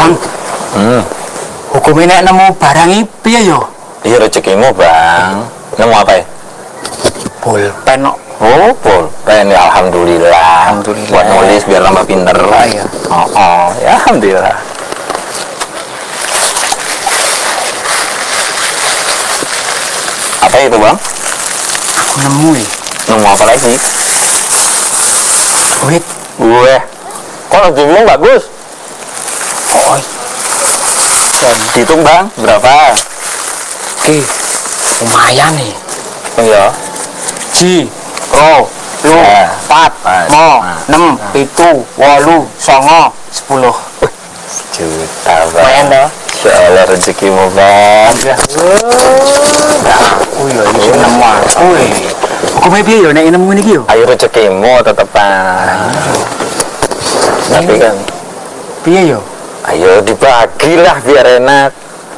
Bang, hukumnya nek nemu barang iki piye yo? Iya rezekimu bang. Nemu apa ya? Pulpen kok. Oh pulpen ya alhamdulillah. Alhamdulillah. Buat nulis biar tambah pinter. Iya. Oh ya alhamdulillah. Apa itu bang? Aku nemu ya. Nemu apa lagi? Duit. Gue. Kok rezekimu bagus? Oh. Hitung bang, berapa? Oke. Lumayan nih. Oh iya. Ji. Ro. Lu. Ya. Pat. Mo. 6. 7. 8. 9. 10. Juta bang. Lumayan dah. Insya Allah rezekimu bang. Aku ya iki nemu aku. Hukumnya piye yo nek nemu iki yo? Ayo rezekimu tetepan. Tapi kan, Piye yo? ayo dibagilah biar enak.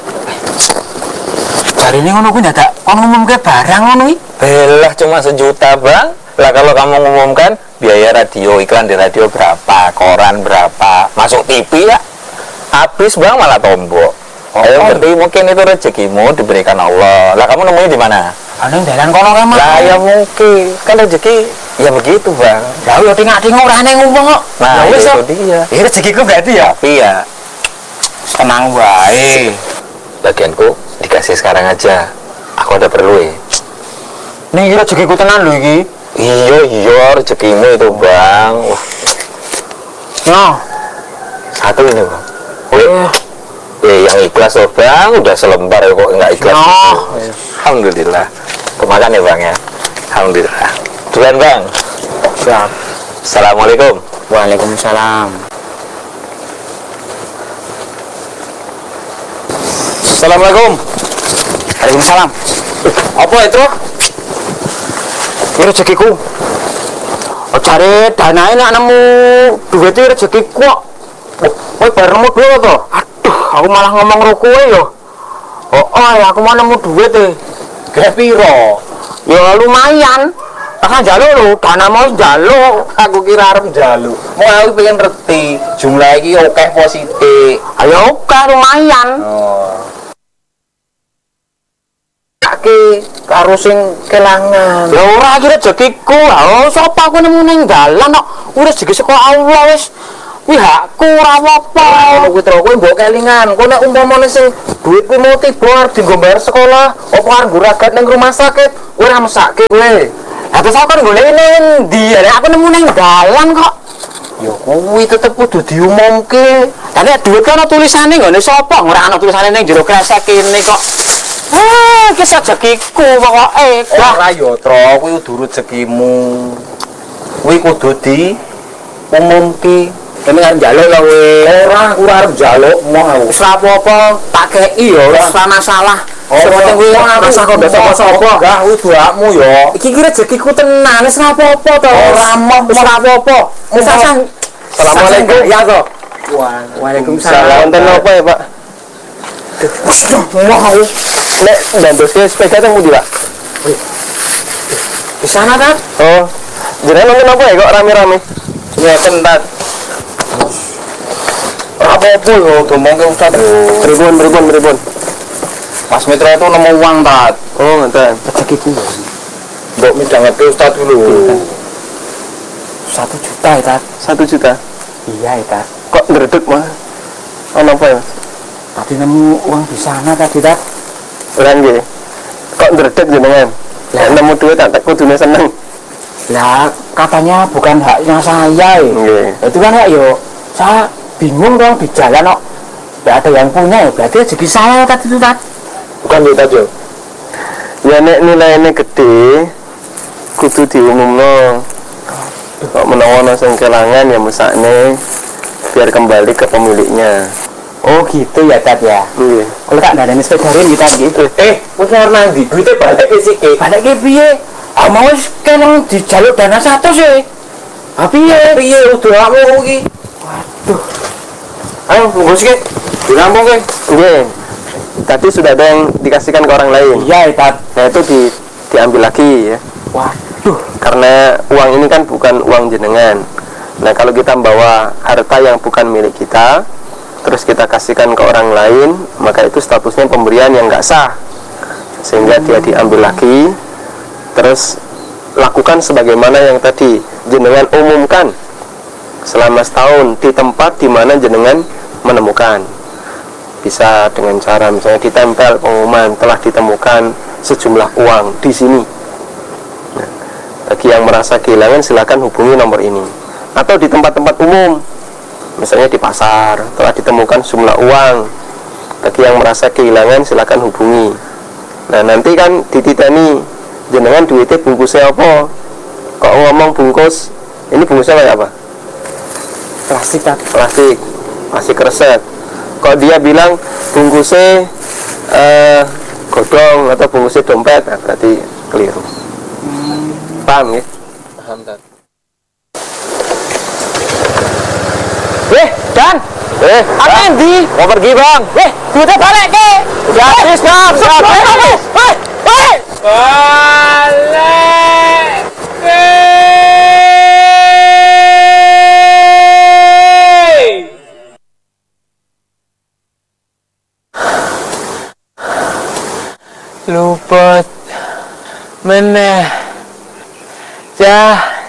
Hari ini ngono kuwi dadak kon ngumumke barang ngono iki. Belah cuma 1 juta bang. Lah kalau kamu ngumumkan biaya radio, iklan di radio berapa, koran berapa, masuk TV ya habis bang malah tombok. Ayo berarti mungkin itu rezekimu diberikan Allah. Lah kamu nemunya di mana? Anu dalan kono kan. Lah ya mungkin kan rezeki ya begitu bang. Lah yo tingak-tingok ora neng ngomong kok. Nah Ya wis, itu kok. dia. Ini rezekiku berarti ya. Tapi ya Tenang wae. bagianku dikasih sekarang aja. Aku ada perlu ya. Nih rezekiku tenan lho iki. Iya rezekimu itu bang. Wah, Noh. 1 ini bang. Yang ikhlas loh bang. Udah selembar ya kok nggak ikhlas. Noh. Alhamdulillah. Kemakan ya bang ya. Alhamdulillah. Duluan bang. Siap. Assalamualaikum. Waalaikumsalam. Assalamualaikum. Waalaikumsalam. Apa itu? Ini rezekiku. Oh, cari danae nek nemu duit iki rezekiku kok. Kowe bar nemu duit to? Aduh, aku malah ngomong karo kowe yo. Ya aku mau nemu duit e. Gak piro. Ya lumayan. Tak njaluk lho, dana mau njaluk. Aku kira arep njaluk. Mau aku pengen reti. Jumlah iki oke positif. Ayo oke lumayan. Oh. Ki karo sing kelangan. Lha ora iki rezekiku. Lah sapa aku nemu ning dalan kok rezeki saka Allah wis. Kuwi hakku ora apa-apa. Kuwi terus kowe mbok kelingan. Kowe nek umpamane sing duit kuwi mau tiba arep dienggo bayar sekolah, apa arep nguragat ning rumah sakit, ora mesake kowe. Lah terus aku kan golek ndi? Aku nemu ning dalan kok. Ya kuwi tetep kudu diumumke. Lah nek duit kan ana tulisane nggone sapa? Ora ana tulisane ning jero kresek kene kok. Iki rezekiku pokoke. Ora ya, Tro, kuwi kudu rezekimu. Kuwi kudu diumumke. Kene arep njaluk ya kowe. Ora arep njaluk mau. Wis ora apa-apa, tak kei ya wis ora masalah. Semoga kuwi rasa kok sapa-sapa. Enggak, kuwi duakmu ya. Iki rezekiku tenan, wis ora apa-apa to. Ora mau, wis ora apa-apa. Wis asal. Assalamualaikum. Ya to. Waalaikumsalam. Wonten apa ya, Pak? Wow. Nek ndandosnya sepeda teng pundi, Pak? Di sana kan? Oh. Jenengan nonton apa ya kok rame-rame? Ngeten, Tat. Apa-apa yo domongke Ustaz. Pripun. Mas Mitra itu nemu uang, Tat. Oh, ngeten. Rezekiku. Mbok midhangeti Ustaz dulu. 1 juta ya, Tat. 1 juta. Iya, ya, Tat. Kok ndredeg, Mas? Ono apa ya? Tadi nemu uang di sana tadi, Tat. Ora nggih. Kok ndredeg jenengan? Lah nemu duit tak kudune seneng. Lah, katanya bukan haknya saya. Nggih. Itu kan ya, yo. Saya bingung dong di jalan kok. Nggak ada yang punya ya, berarti rezeki saya tadi itu, Tat. Bukan duit aja. Ya nek nilainya gede, kudu diumumno. Kok menawa ana sing kelangan ya mesakne biar kembali ke pemiliknya. Oh gitu ya, Tat ya. Iya. Kalau tak ada sepedarin kita gitu. Wis warna ndi? Duite balik ke siki. Balik ke piye? Mau kan dijaluk dana 100 sih. Piye? Piye udah kamu iki? Waduh. Ayo nggo sik. Dirampung ke. Nggih. Tadi sudah ada yang dikasihkan ke orang lain. Iya, Tat. Nah itu diambil lagi ya. Waduh. Karena uang ini kan bukan uang jenengan. Nah kalau kita membawa harta yang bukan milik kita, terus kita kasihkan ke orang lain, maka itu statusnya pemberian yang nggak sah, sehingga dia diambil lagi. Terus lakukan sebagaimana yang tadi jenengan umumkan selama setahun di tempat di mana jenengan menemukan. Bisa dengan cara misalnya ditempel pengumuman telah ditemukan sejumlah uang di sini. Nah, bagi yang merasa kehilangan silakan hubungi nomor ini. Atau di tempat-tempat umum, misalnya di pasar telah ditemukan sejumlah uang. Bagi yang merasa kehilangan silakan hubungi. Nah, nanti kan dititeni jenengan duitnya bungkusnya apa? Kok ngomong bungkus, ini bungkusnya kayak apa? Plastik tak? Plastik resep. Kok dia bilang bungkusnya godong atau bungkusnya dompet, nah berarti keliru. Paham ya? Paham, Tat. Dan Andi mau pergi bang. Duitnya balik ke. Udah habis bang. Balik ke. Luput meneh cah